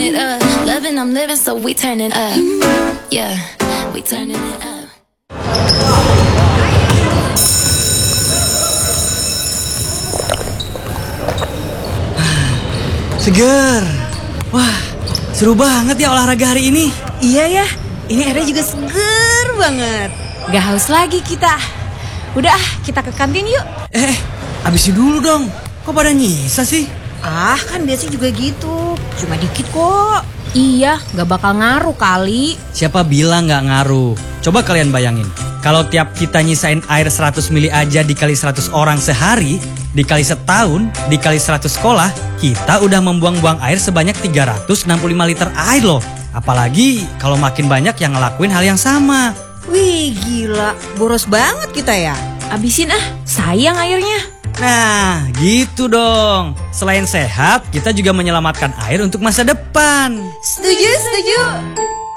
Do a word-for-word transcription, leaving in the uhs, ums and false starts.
it up. Loving, I'm living, so we turning up. Yeah, we turning it up. Seger. Wah, seru banget ya olahraga hari ini. Iya ya, ini airnya juga seger banget. Gak haus lagi kita. Udah ah, kita ke kantin yuk. Eh, habisin dulu dong. Kok pada nyisa sih? Ah, kan biasanya juga gitu. Cuma dikit kok. Iya, gak bakal ngaruh kali. Siapa bilang gak ngaruh? Coba kalian bayangin. Kalau tiap kita nyisain air seratus mili aja dikali seratus orang sehari, dikali setahun, dikali seratus sekolah, kita udah membuang-buang air sebanyak tiga ratus enam puluh lima liter air loh. Apalagi kalau makin banyak yang ngelakuin hal yang sama. Wih, gila. Boros banget kita ya. Abisin ah, sayang airnya. Nah, gitu dong. Selain sehat, kita juga menyelamatkan air untuk masa depan. Setuju, setuju.